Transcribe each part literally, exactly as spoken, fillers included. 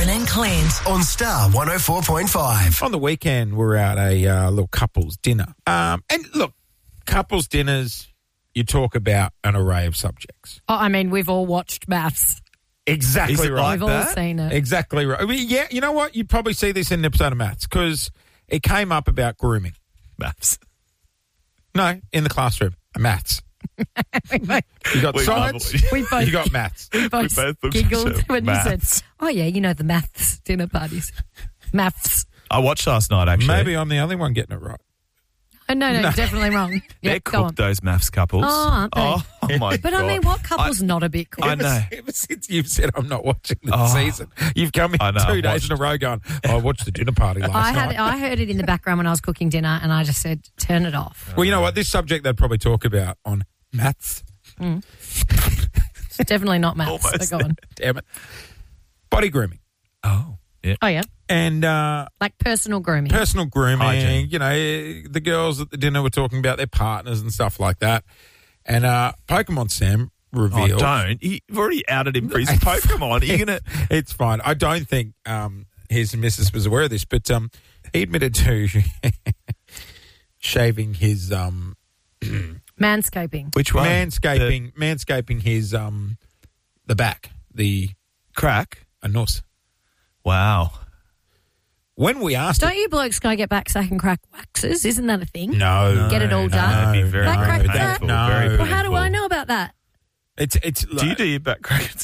and Clint on Star one oh four point five. On the weekend, we're at a uh, little couples dinner. Um, and look, couples dinners, you talk about an array of subjects. Oh, I mean, we've all watched Maths. Exactly Is it right. like We've all that? seen it. Exactly right. I mean, yeah, you know what? You'd probably see this in an episode of Maths because it came up about grooming. Maths. No, in the classroom. Maths. we both, You got We science, love we both, you got maths. we both, both looked giggled at when you maths. said, oh, yeah, you know the Maths dinner parties. Maths. I watched last night, actually. Maybe I'm the only one getting it right. Oh, no, no, definitely wrong. They're Yeah, go on. cooked, those maths couples. Oh, aren't they? Oh, oh my But God. I mean, what couple's not a bit cool? I know. Ever since you've said I'm not watching the Oh. season, you've come in I know, two I've days in a row going, oh, I watched the dinner party last I night. had I heard it in the background when I was cooking dinner, and I just said, turn it off. Well, you know what? This subject they'd probably talk about on maths. It's definitely not Maths. Almost But go on. Damn it. Body grooming. Oh, yeah. Oh, yeah. And uh, Like personal grooming. personal grooming. Hygiene. You know, the girls at the dinner were talking about their partners and stuff like that. And uh, Pokemon Sam Oh, revealed. don't. You've already outed him for his Pokemon. Are you going to... It's fine. I don't think um, his missus was aware of this, but um, he admitted to shaving his um, Manscaping. Which one? manscaping, manscaping his um, the back, the The crack? anus. Wow. When we asked, Don't him, you blokes go get back sack and crack waxes? Isn't that a thing? no, Get it all no, done? That'd be very, Back very crack painful. that? Very No. Well, how do painful. I know about that? It's it's. Do you do your back cracks?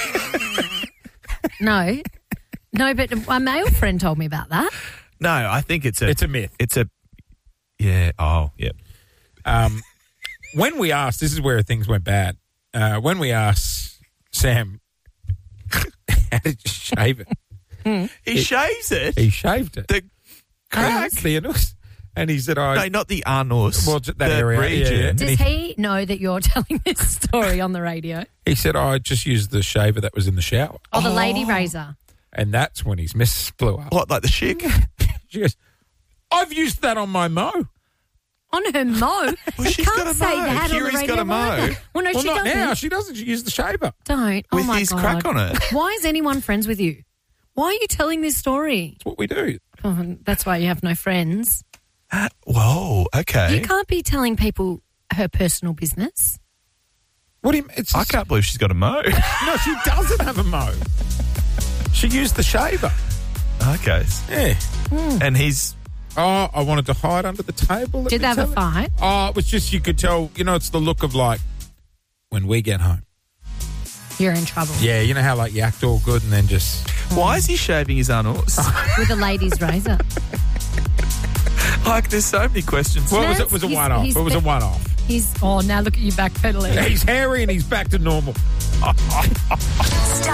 No. No, but a male friend told me about that. No, I think it's a... It's a myth. It's a... Yeah. Oh, yeah. Um, when we asked, this is where things went bad. Uh, when we asked Sam, how did you shave it? He It- shaves it? He shaved it. The crack? The anus. And he said, "I." No, not the anus. Well, that the area, region. yeah, yeah. Does And he know that you're telling this story on the radio? He said, oh, I just used the shaver that was in the shower. Oh, the lady razor. And that's when his missus blew up. What, like the chick? She goes, I've used that on my mow. On her mow? Well, you she's can't got a say mow. that on the Kiri's radio. got a mow. either. Well, no, Well, she not doesn't. now. She doesn't. She used the shaver. Don't. Oh, With my his God. crack on it. Why is anyone friends with you? Why are you telling this story? That's what we do. Oh, that's why you have no friends. Whoa, okay. You can't be telling people her personal business. What do you It's I can't believe she's got a mow. No, she doesn't have a mow. She used the shaver. Okay. Yeah. And he's... Oh, I wanted to hide under the table. let Did me they have a tell you. fight? Oh, it was just, you could tell, you know, it's the look of like, when we get home. You're in trouble. Yeah, you know how like you act all good and then just... Why is he shaving his anus? With a lady's razor. Like, there's so many questions. Well, it was, Nance, it was a he's- one-off. he's It was a be- one-off. He's, oh, now look at you backpedaling. He's hairy and he's back to normal. Star